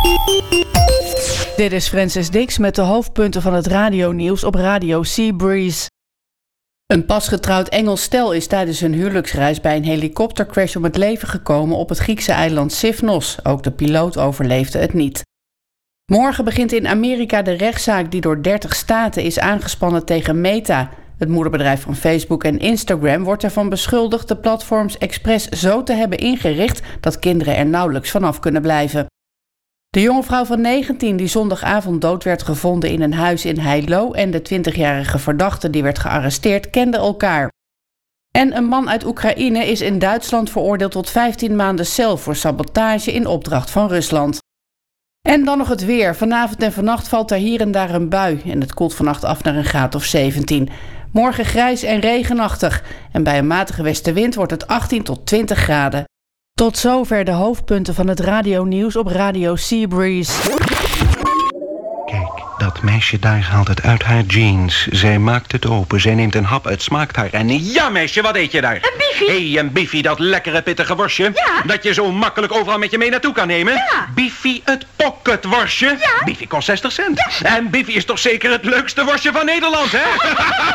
Dit is Francis Dix met de hoofdpunten van het radionieuws op Radio Seabreeze. Een pasgetrouwd Engels stel is tijdens hun huwelijksreis bij een helikoptercrash om het leven gekomen op het Griekse eiland Sifnos. Ook de piloot overleefde het niet. Morgen begint in Amerika de rechtszaak die door 30 staten is aangespannen tegen Meta. Het moederbedrijf van Facebook en Instagram wordt ervan beschuldigd de platforms expres zo te hebben ingericht dat kinderen er nauwelijks vanaf kunnen blijven. De jonge vrouw van 19 die zondagavond dood werd gevonden in een huis in Heilo en de 20-jarige verdachte die werd gearresteerd kenden elkaar. En een man uit Oekraïne is in Duitsland veroordeeld tot 15 maanden cel voor sabotage in opdracht van Rusland. En dan nog het weer. Vanavond en vannacht valt er hier en daar een bui en het koelt vannacht af naar een graad of 17. Morgen grijs en regenachtig en bij een matige westenwind wordt het 18 tot 20 graden. Tot zover de hoofdpunten van het radionieuws op Radio Seabreeze. Kijk, dat meisje daar haalt het uit haar jeans. Zij maakt het open, zij neemt een hap, het smaakt haar. En ja, meisje, wat eet je daar? Een biefie. Hé, een biefie, dat lekkere pittige worstje. Ja. Dat je zo makkelijk overal met je mee naartoe kan nemen. Ja. Biefie, het pocketworstje. Ja. Biefie kost 60 cent. Ja. En biefie is toch zeker het leukste worstje van Nederland, hè?